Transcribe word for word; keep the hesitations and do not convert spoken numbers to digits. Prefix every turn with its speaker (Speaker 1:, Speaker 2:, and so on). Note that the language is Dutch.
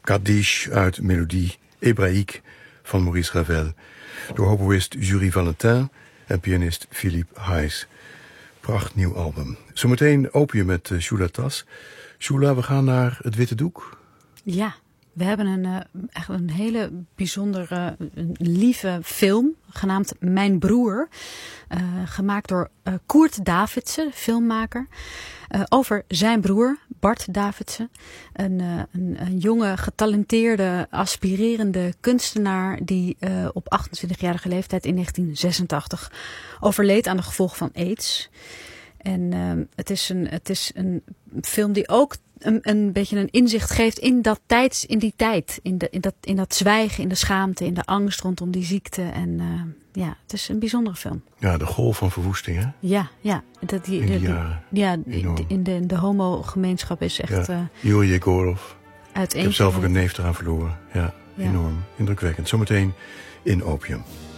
Speaker 1: Kaddish uit Melodie Hébraïque van Maurice Ravel. Door hoboïst Jury Valentin en pianist Philippe Heys. Pracht nieuw album. Zometeen Opium met uh, Shula Tas. Shula, we gaan naar het witte doek.
Speaker 2: Ja, we hebben een, uh, echt een hele bijzondere, een lieve film genaamd Mijn Broer. Uh, gemaakt door uh, Koert Davidsen, filmmaker. Uh, over zijn broer, Bart Davidsen. Een, uh, een, een jonge, getalenteerde, aspirerende kunstenaar die uh, op achtentwintigjarige leeftijd in negentien zesentachtig overleed aan de gevolgen van AIDS. En uh, het is een, het is een film die ook een, een beetje een inzicht geeft in dat tijds, in die tijd. In, de, in, dat, in dat zwijgen, in de schaamte, in de angst rondom die ziekte. En uh, ja, het is een bijzondere film.
Speaker 1: Ja, de golf van verwoesting, hè?
Speaker 2: Ja, ja. Dat die,
Speaker 1: in die
Speaker 2: die,
Speaker 1: jaren.
Speaker 2: Ja, in de, de homo-gemeenschap is echt...
Speaker 1: Ja.
Speaker 2: Uh,
Speaker 1: Yuri Yegorov.
Speaker 2: Ik
Speaker 1: heb zelf ook een neef eraan verloren. Ja, ja, enorm indrukwekkend. Zometeen in Opium.